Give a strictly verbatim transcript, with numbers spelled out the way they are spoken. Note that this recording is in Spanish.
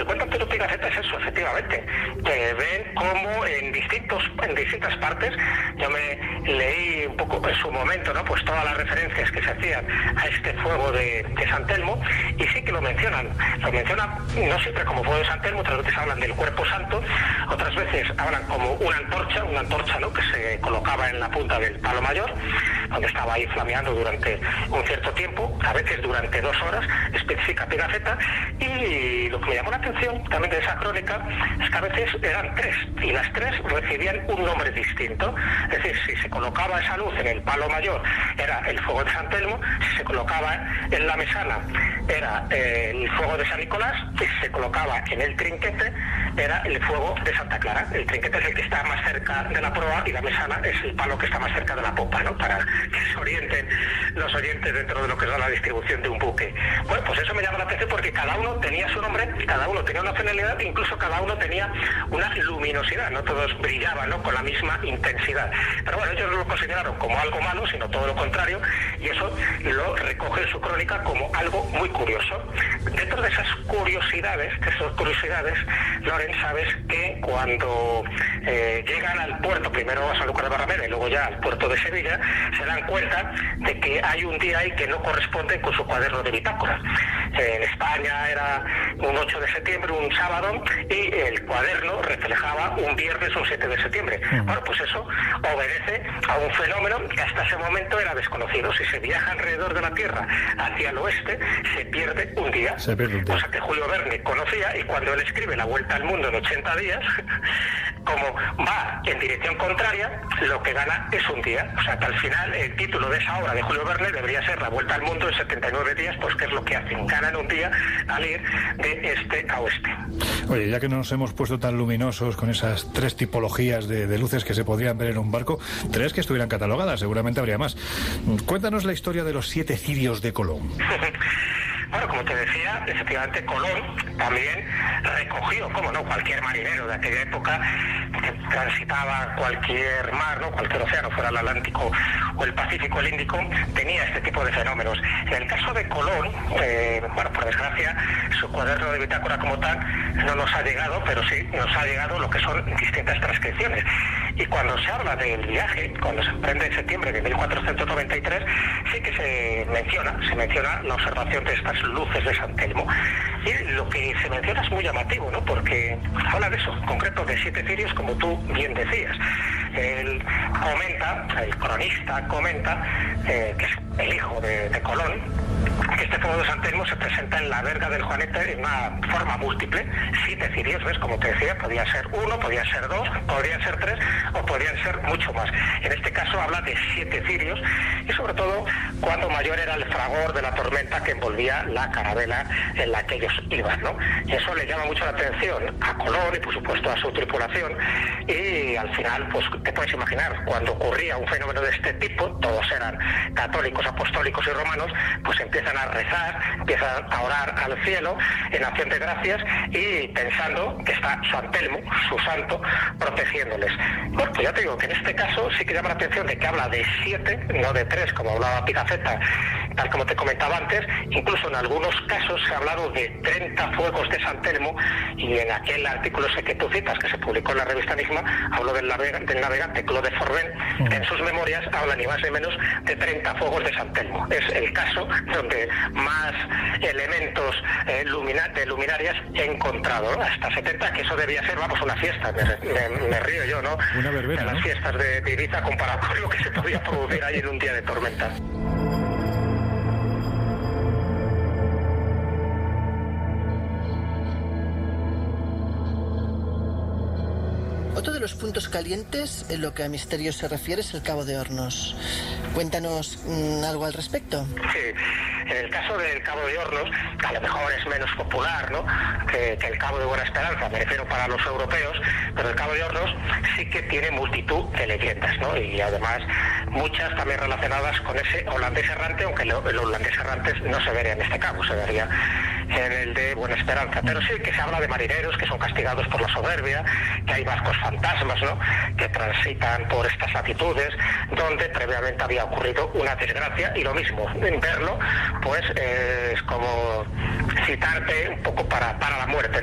que cuenta Antonio Pigafetta es eso, efectivamente, que ven cómo en distintos, en distintas partes, yo me leí un poco en su momento, ¿no? Pues todas las referencias que se hacían a este fuego de, de San Telmo, y sí que lo mencionan, lo mencionan no siempre como fuego de San Telmo, otras veces hablan del cuerpo santo, otras veces hablan como una antorcha, una antorcha, ¿no? Que se colocaba en la punta del palo mayor, donde estaba ahí flameando durante un cierto tiempo, a veces durante dos horas, especifica Pigafetta, y lo que me llamó la atención también de esa crónica es que a veces eran tres, y las tres recibían un nombre distinto, es decir, si se colocaba esa luz en el palo mayor era el fuego de San Telmo, si se colocaba en la mesana era eh, el fuego de San Nicolás, y si se colocaba en el trinquete era el fuego de Santa Clara. El trinquete es el que está más cerca de la proa y la mesana es el palo que está más cerca de la popa, ¿no? Para que se orienten los oyentes dentro de lo que es la distribución de un buque. Bueno, pues eso me llama la atención porque cada uno tenía su nombre, cada uno tenía una finalidad, incluso cada uno tenía una luminosidad, no todos brillaban, ¿no? Con la misma intensidad. Pero bueno, ellos no lo consideraron como algo malo, sino todo lo contrario, y eso lo recoge en su crónica como algo muy curioso. Dentro de esas curiosidades, de esas curiosidades, Loren, sabes que cuando eh, llegan al puerto, primero a Sanlúcar de Barrameda y luego ya al puerto de Sevilla, se dan cuenta de que hay un día ahí que no corresponde con su cuaderno de bitácora. En España era un ocho de septiembre, un sábado, y el cuaderno reflejaba un viernes, un siete de septiembre. Uh-huh. Bueno, pues eso obedece a un fenómeno que hasta ese momento era desconocido. Si se viaja alrededor de la Tierra hacia el oeste, se pierde un día. Se pierde un día. Cosa que Julio Verne conocía, y cuando él escribe La Vuelta al Mundo en ochenta días, como va en dirección contraria, lo que gana es un día. O sea que al final el título de esa obra de Julio Verne debería ser La Vuelta al Mundo en setenta y nueve días, pues que es lo que hacen, ganan un día al ir de este a oeste. Oye, ya que nos hemos puesto tan luminosos con esas tres tipologías de, de luces que se podrían ver en un barco, tres que estuvieran catalogadas, seguramente habría más. Cuéntanos la historia de los siete cirios de Colón. Bueno, como te decía, efectivamente Colón también recogió, como no, cualquier marinero de aquella época que transitaba cualquier mar, ¿no? Cualquier océano, fuera el Atlántico o el Pacífico, el Índico, tenía este tipo de fenómenos. En el caso de Colón, eh, bueno, por desgracia, su cuaderno de bitácora como tal no nos ha llegado, pero sí nos ha llegado lo que son distintas transcripciones. Y cuando se habla del viaje, cuando se emprende en septiembre de mil cuatrocientos noventa y tres, sí que se menciona, se menciona la observación de estas luces de San Telmo. Y lo que se menciona es muy llamativo, ¿no? Porque habla de eso, en concreto de siete cirios, como tú bien decías. Él comenta, el cronista comenta, eh, que es el hijo de, de Colón, que este fuego de San Telmo se presenta en la verga del Juanete en una forma múltiple, siete cirios, ¿ves? Como te decía, podía ser uno, podía ser dos, podrían ser tres o podrían ser mucho más. En este caso habla de siete cirios, y sobre todo cuando mayor era el fragor de la tormenta que envolvía la carabela en la que ellos iban, ¿no? Y eso le llama mucho la atención a Colón y por supuesto a su tripulación, y al final, pues te puedes imaginar, cuando ocurría un fenómeno de este tipo, todos eran católicos, apostólicos y romanos, pues empiezan a rezar, empiezan a orar al cielo en acción de gracias y pensando que está San Telmo, su santo, protegiéndoles. Bueno, pues ya te digo que en este caso sí que llama la atención de que habla de siete, no de tres, como hablaba Pigafetta, tal como te comentaba antes. Incluso en algunos casos se ha hablado de treinta fuegos de San Telmo, y en aquel artículo ese que tú citas, que se publicó en la revista Enigma, habló del, navega, del navegante Claude Forbin, que en sus memorias habla ni más ni menos de treinta fuegos de San Telmo. Es el caso donde más elementos eh, lumina, de luminarias he encontrado, ¿no? Hasta setenta, que eso debía ser, vamos, una fiesta, me, me, me río yo, ¿no? Una verbena, en las ¿no? fiestas de, de Ibiza comparado con lo que se podía producir ahí en un día de tormenta. Otro de los puntos calientes en lo que a misterios se refiere es el Cabo de Hornos. Cuéntanos mmm, algo al respecto. Sí, en el caso del Cabo de Hornos, a lo mejor es menos popular, ¿no?, que, que el Cabo de Buena Esperanza, me refiero para los europeos, pero el Cabo de Hornos sí que tiene multitud de leyendas, ¿no? Y además muchas también relacionadas con ese holandés errante, aunque el, el holandés errante no se vería en este cabo, se vería en el de Buena Esperanza. Pero sí que se habla de marineros que son castigados por la soberbia, que hay barcos fantasmas, ¿no?, que transitan por estas latitudes, donde previamente había ocurrido una desgracia, y lo mismo, en verlo, pues eh, es como citarte un poco para, para la muerte, ¿no?